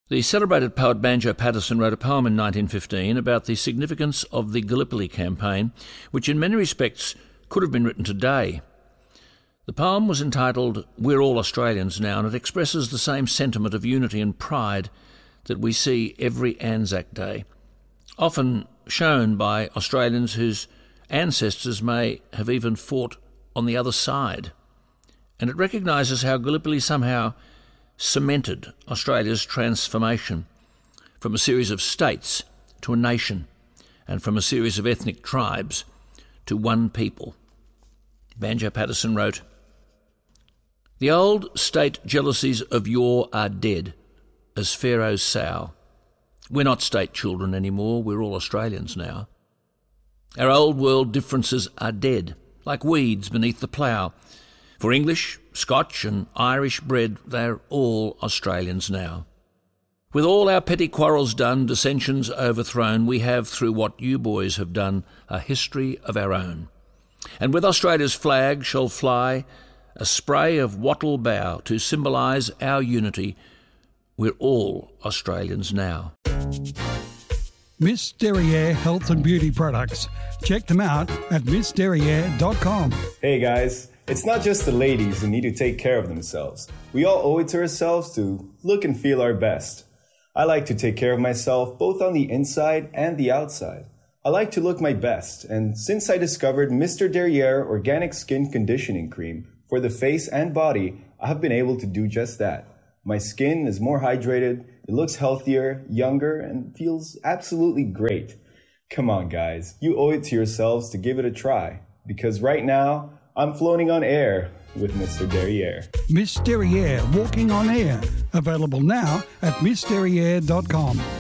The celebrated poet Banjo Paterson wrote a poem in 1915 about the significance of the Gallipoli campaign, which in many respects could have been written today. The poem was entitled We're All Australians Now, and it expresses the same sentiment of unity and pride that we see every Anzac Day, often shown by Australians whose ancestors may have even fought on the other side. And it recognises how Gallipoli somehow cemented Australia's transformation from a series of states to a nation, and from a series of ethnic tribes to one people. Banjo Paterson wrote, "The old state jealousies of yore are dead as Pharaoh's sow. We're not state children anymore, we're all Australians now. Our old world differences are dead, like weeds beneath the plough. For English, Scotch and Irish bred, they're all Australians now. With all our petty quarrels done, dissensions overthrown, we have, through what you boys have done, a history of our own. And with Australia's flag shall fly a spray of wattle bough to symbolise our unity. We're all Australians now." Miss Derriere Health and Beauty Products. Check them out at missderriere.com. Hey guys, it's not just the ladies who need to take care of themselves. We all owe it to ourselves to look and feel our best. I like to take care of myself both on the inside and the outside. I like to look my best, and since I discovered Mr. Derriere Organic Skin Conditioning Cream for the face and body, I have been able to do just that. My skin is more hydrated, it looks healthier, younger, and feels absolutely great. Come on guys, you owe it to yourselves to give it a try, because right now, I'm floating on air with Mr. Derriere. Miss Derriere Walking on Air. Available now at missderriere.com.